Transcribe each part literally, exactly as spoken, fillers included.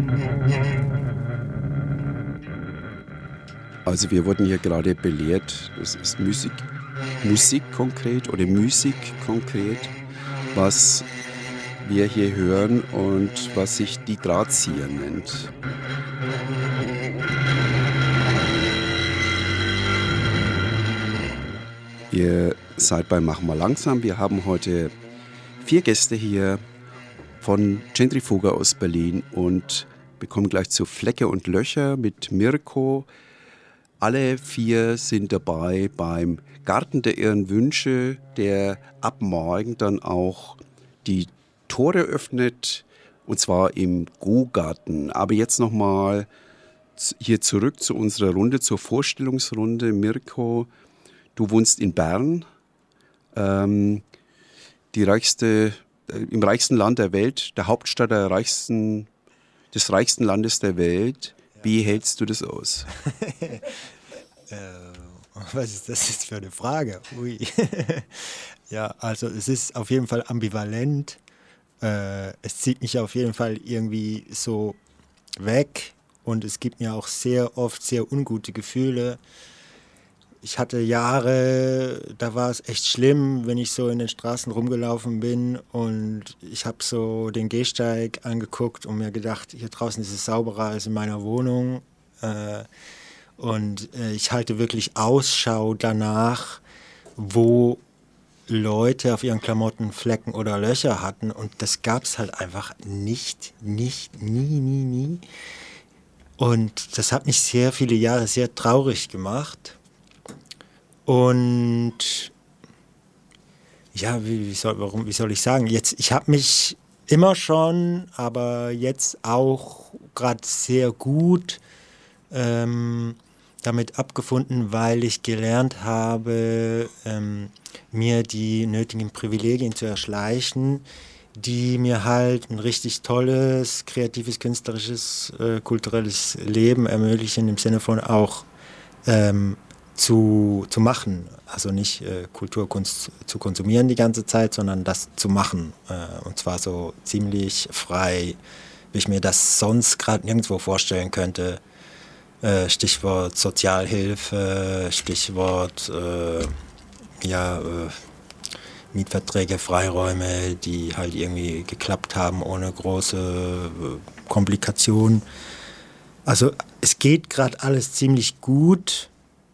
Also wir wurden hier gerade belehrt, das ist Musik, Musik konkret oder Musik konkret, was wir hier hören und was sich die Drahtzieher nennt. Ihr seid bei Mach mal langsam. Wir haben heute vier Gäste hier von Centrifuga aus Berlin und bekommen gleich zu Flecke und Löcher mit Mirko. Alle vier sind dabei beim Garten der Irren Wünsche, der ab morgen dann auch die Tore öffnet, und zwar im Go-Garten. Aber jetzt nochmal hier zurück zu unserer Runde, zur Vorstellungsrunde. Mirko, du wohnst in Bern, ähm, die reichste, äh, im reichsten Land der Welt, der Hauptstadt der reichsten, des reichsten Landes der Welt. Wie hältst du das aus? äh, was ist das jetzt für eine Frage? Ui. Ja, also es ist auf jeden Fall ambivalent. Äh, es zieht mich auf jeden Fall irgendwie so weg und es gibt mir auch sehr oft sehr ungute Gefühle. Ich hatte Jahre, da war es echt schlimm, wenn ich so in den Straßen rumgelaufen bin und ich habe so den Gehsteig angeguckt und mir gedacht, hier draußen ist es sauberer als in meiner Wohnung. Äh, und äh, ich halte wirklich Ausschau danach, wo Leute auf ihren Klamotten Flecken oder Löcher hatten und das gab es halt einfach nicht, nicht, nie, nie, nie. Und das hat mich sehr viele Jahre sehr traurig gemacht. Und ja, wie, wie, soll, warum, wie soll ich sagen, jetzt, ich habe mich immer schon, aber jetzt auch gerade sehr gut ähm, damit abgefunden, weil ich gelernt habe, ähm, mir die nötigen Privilegien zu erschleichen, die mir halt ein richtig tolles, kreatives, künstlerisches, äh, kulturelles Leben ermöglichen, im Sinne von auch ähm, Zu, zu machen, also nicht äh, Kulturkunst zu konsumieren die ganze Zeit, sondern das zu machen äh, und zwar so ziemlich frei, wie ich mir das sonst gerade nirgendwo vorstellen könnte. Äh, Stichwort Sozialhilfe, Stichwort äh, ja, äh, Mietverträge, Freiräume, die halt irgendwie geklappt haben ohne große äh, Komplikationen. Also es geht gerade alles ziemlich gut.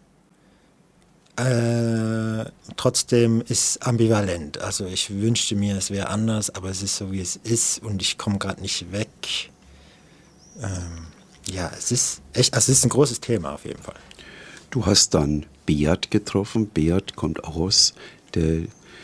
Äh, trotzdem ist ambivalent. Also ich wünschte mir, es wäre anders, aber es ist so, wie es ist und ich komme gerade nicht weg. Ähm, ja, es ist echt, also es ist ein großes Thema auf jeden Fall. Du hast dann Beat getroffen. Beat kommt auch aus der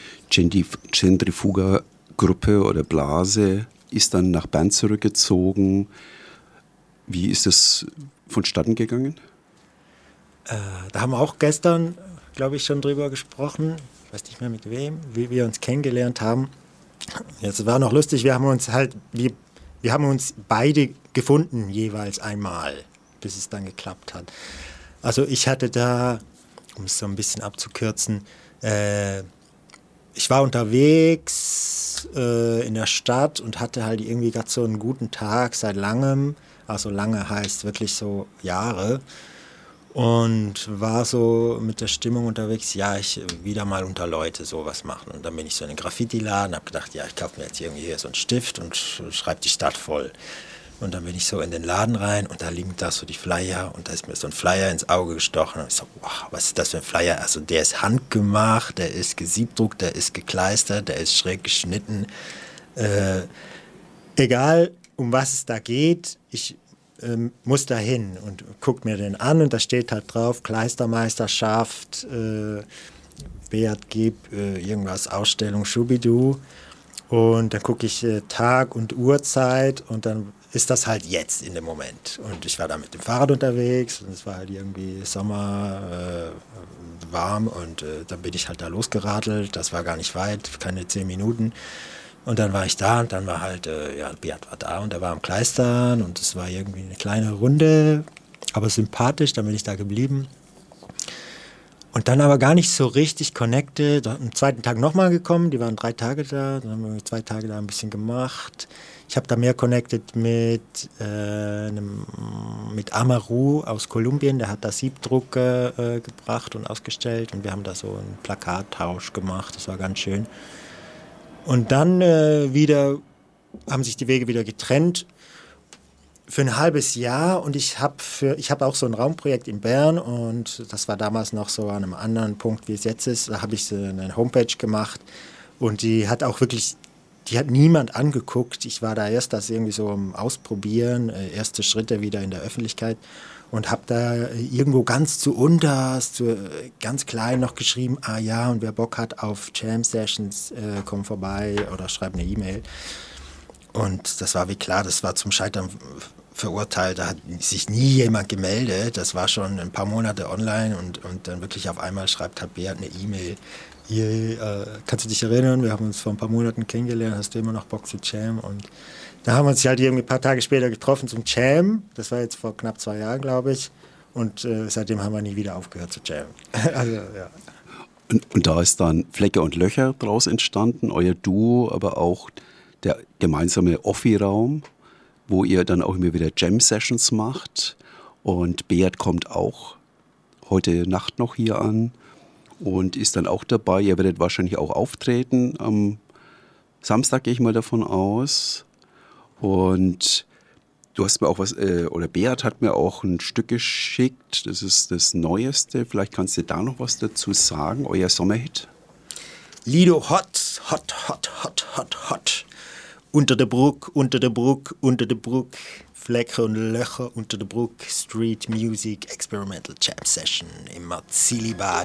Centrifuga-Gruppe oder Blase, ist dann nach Bern zurückgezogen. Wie ist das vonstatten gegangen? Äh, da haben wir auch gestern, glaube ich, schon drüber gesprochen. Ich weiß nicht mehr mit wem, wie wir uns kennengelernt haben. Jetzt war noch lustig, wir haben uns halt, wir, wir haben uns beide gefunden, jeweils einmal, bis es dann geklappt hat. Also ich hatte da, um es so ein bisschen abzukürzen, äh, ich war unterwegs äh, in der Stadt und hatte halt irgendwie gerade so einen guten Tag seit langem. Also lange heißt wirklich so Jahre. Und war so mit der Stimmung unterwegs, ja, ich wieder mal unter Leute sowas machen. Und dann bin ich so in den Graffiti-Laden, habe gedacht, ja, ich kaufe mir jetzt irgendwie hier so einen Stift und schreibe die Stadt voll. Und dann bin ich so in den Laden rein und da liegen da so die Flyer und da ist mir so ein Flyer ins Auge gestochen. Und ich so, wow, was ist das für ein Flyer? Also der ist handgemacht, der ist gesiebdruckt, der ist gekleistert, der ist schräg geschnitten. Äh, egal, um was es da geht, ich ähm, muss da hin und guck mir den an und da steht halt drauf, Kleistermeisterschaft, äh, Beat Gib, äh, irgendwas, Ausstellung, Schubidu. Und dann gucke ich äh, Tag und Uhrzeit und dann ist das halt jetzt in dem Moment. Und ich war da mit dem Fahrrad unterwegs und es war halt irgendwie Sommer, äh, warm und äh, dann bin ich halt da losgeradelt. Das war gar nicht weit, keine zehn Minuten. Und dann war ich da und dann war halt, äh, ja, Beat war da und er war am Kleistern und es war irgendwie eine kleine Runde, aber sympathisch, dann bin ich da geblieben. Und dann aber gar nicht so richtig connected. Am zweiten Tag nochmal gekommen, die waren drei Tage da, dann haben wir zwei Tage da ein bisschen gemacht. Ich habe da mehr connected mit, äh, einem, mit Amaru aus Kolumbien, der hat da Siebdrucke äh, gebracht und ausgestellt und wir haben da so einen Plakattausch gemacht, das war ganz schön. Und dann äh, wieder haben sich die Wege wieder getrennt. Für ein halbes Jahr und ich habe ich habe auch so ein Raumprojekt in Bern und das war damals noch so an einem anderen Punkt, wie es jetzt ist. Da habe ich so eine Homepage gemacht und die hat auch wirklich, die hat niemand angeguckt. Ich war da erst das irgendwie so am Ausprobieren, äh, erste Schritte wieder in der Öffentlichkeit und habe da irgendwo ganz zu unterst, zu, ganz klein noch geschrieben, ah ja, und wer Bock hat auf Jam Sessions, äh, komm vorbei oder schreib eine E-Mail. Und das war wie klar, das war zum Scheitern verurteilt. Da hat sich nie jemand gemeldet. Das war schon ein paar Monate online und, und dann wirklich auf einmal schreibt hat Beat eine E-Mail. Ihr, äh, kannst du dich erinnern, wir haben uns vor ein paar Monaten kennengelernt, hast du immer noch Bock zu Jam? Und da haben wir uns halt irgendwie ein paar Tage später getroffen zum Jam. Das war jetzt vor knapp zwei Jahren, glaube ich. Und äh, seitdem haben wir nie wieder aufgehört zu jammen. Also, ja. Und, und da ist dann Flecke und Löcher draus entstanden, euer Duo, aber auch der gemeinsame Offi-Raum, wo ihr dann auch immer wieder Jam-Sessions macht. Und Beat kommt auch heute Nacht noch hier an und ist dann auch dabei. Ihr werdet wahrscheinlich auch auftreten. Am Samstag gehe ich mal davon aus. Und du hast mir auch was, äh, oder Beat hat mir auch ein Stück geschickt. Das ist das Neueste. Vielleicht kannst du da noch was dazu sagen, euer Sommerhit. Lido hot, hot, hot, hot, hot, hot. Unter der Brücke, unter der Brücke, unter der Brücke, Flecke und Löcher unter der Brücke, Street Music, Experimental Jam Session im Marzilibad.